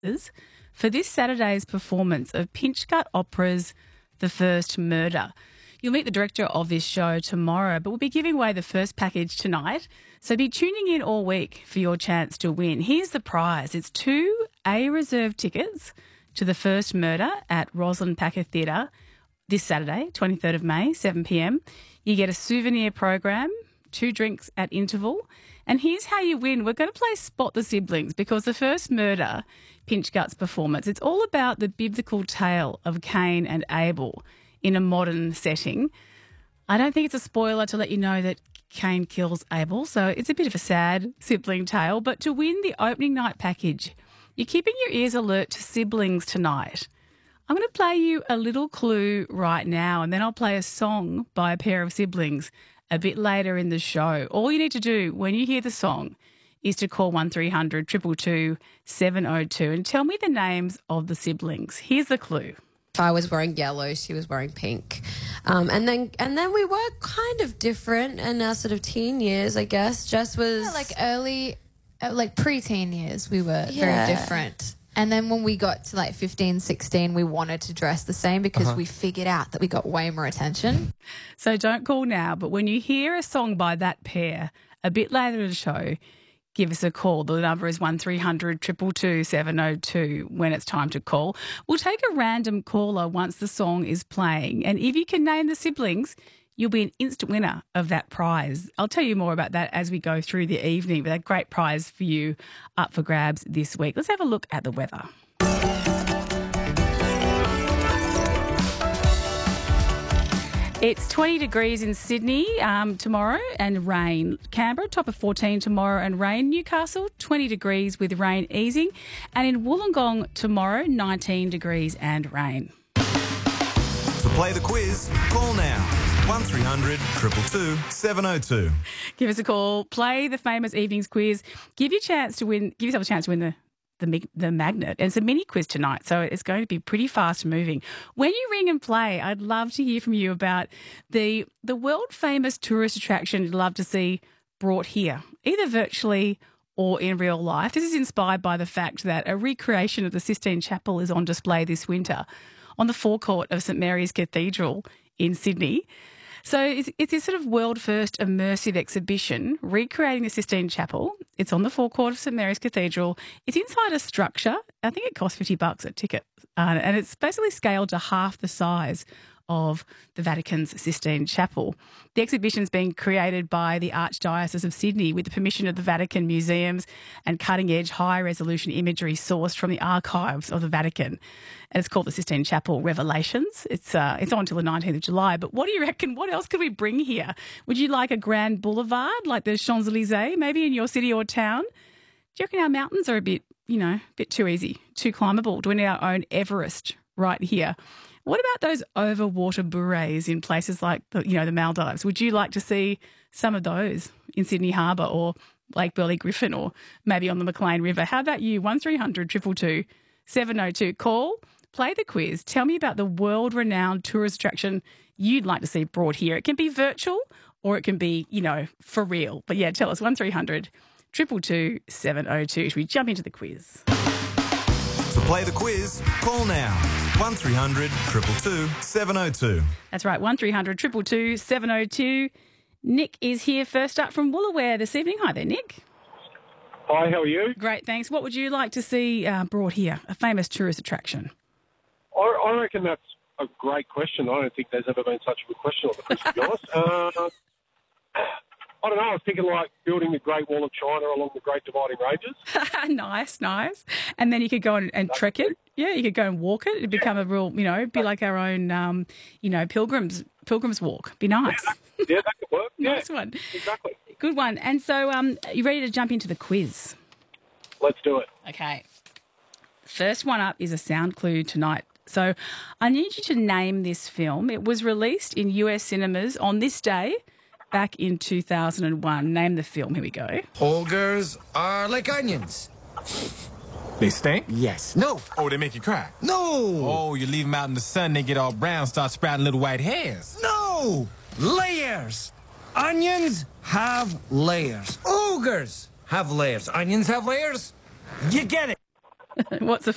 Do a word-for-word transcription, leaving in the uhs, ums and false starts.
for this Saturday's performance of Pinchgut Opera's The First Murder. You'll meet the director of this show tomorrow, but we'll be giving away the first package tonight. So be tuning in all week for your chance to win. Here's the prize. It's two A-reserved tickets to The First Murder at Rosalind Packer Theatre this Saturday, twenty-third of May, seven p m. You get a souvenir program, two drinks at interval. And here's how you win. We're going to play Spot the Siblings because The First Murder, Pinchgut's performance, it's all about the biblical tale of Cain and Abel in a modern setting. I don't think it's a spoiler to let you know that Cain kills Abel, so it's a bit of a sad sibling tale. But to win the opening night package, you're keeping your ears alert to siblings tonight. I'm going to play you a little clue right now, and then I'll play a song by a pair of siblings a bit later in the show. All you need to do when you hear the song is to call one three hundred two two two seven oh two and tell me the names of the siblings. Here's the clue. I was wearing yellow, she was wearing pink. Um, and then and then we were kind of different in our sort of teen years, I guess. Jess was... Yeah, like early, uh, like pre-teen years, we were Yeah. very different. And then when we got to like fifteen, sixteen, we wanted to dress the same because Uh-huh. we figured out that we got way more attention. So don't call now, but when you hear a song by that pair a bit later in the show, give us a call. The number is one three hundred two two two seven oh two when it's time to call. We'll take a random caller once the song is playing, and if you can name the siblings, you'll be an instant winner of that prize. I'll tell you more about that as we go through the evening, but a great prize for you up for grabs this week. Let's have a look at the weather. It's twenty degrees in Sydney um, tomorrow and rain. Canberra, top of fourteen tomorrow and rain. Newcastle, twenty degrees with rain easing. And in Wollongong tomorrow, nineteen degrees and rain. To play the quiz, call now. one three hundred two two two seven oh two. Give us a call. Play the famous evenings quiz. Give you a chance to win. Give yourself a chance to win the the, mig- the magnet. And it's a mini quiz tonight, so it's going to be pretty fast moving. When you ring and play, I'd love to hear from you about the the world famous tourist attraction you'd love to see brought here, either virtually or in real life. This is inspired by the fact that a recreation of the Sistine Chapel is on display this winter on the forecourt of St Mary's Cathedral in Sydney. So it's, it's this sort of world-first immersive exhibition recreating the Sistine Chapel. It's on the forecourt of St Mary's Cathedral. It's inside a structure. I think it costs fifty bucks a ticket. Uh, and it's basically scaled to half the size of the Vatican's Sistine Chapel. The exhibition's been created by the Archdiocese of Sydney with the permission of the Vatican Museums and cutting-edge high-resolution imagery sourced from the archives of the Vatican. And it's called the Sistine Chapel Revelations. It's uh, it's on until the nineteenth of July. But what do you reckon? What else could we bring here? Would you like a grand boulevard like the Champs-Elysees, maybe in your city or town? Do you reckon our mountains are a bit, you know, a bit too easy, too climbable? Do we need our own Everest right here? What about those overwater bures in places like, the, you know, the Maldives? Would you like to see some of those in Sydney Harbour or Lake Burley Griffin or maybe on the Maclean River? How about you? one three hundred two two two seven oh two. Call, play the quiz. Tell me about the world-renowned tourist attraction you'd like to see brought here. It can be virtual or it can be, you know, for real. But yeah, tell us, one three hundred two two two seven oh two. Should we jump into the quiz? To play the quiz, call now. one three hundred two two two seven oh two. That's right, one three hundred two two two seven oh two. Nick is here first up from Woolaware this evening. Hi there, Nick. Hi, how are you? Great, thanks. What would you like to see uh, brought here, a famous tourist attraction? I, I reckon that's a great question. I don't think there's ever been such a good question on the quiz, to be honest. Uh, I don't know. I was thinking like building the Great Wall of China along the Great Dividing Ranges. Nice, nice. And then you could go and, and trek it. Yeah, you could go and walk it. It'd become a real, you know, be like our own, um, you know, pilgrims pilgrims walk. Be nice. Yeah, that, yeah, that could work. Yeah, Nice one. exactly. Good one. And so, um, are you ready to jump into the quiz? Let's do it. Okay. First one up is a sound clue tonight. So I need you to name this film. It was released in U S cinemas on this day back in two thousand one. Name the film. Here we go. Ogres are like onions. They stink? Yes. No. Oh, they make you cry? No. Oh, you leave them out in the sun, they get all brown, start sprouting little white hairs. No. Layers. Onions have layers. Ogres have layers. Onions have layers. You get it. What's the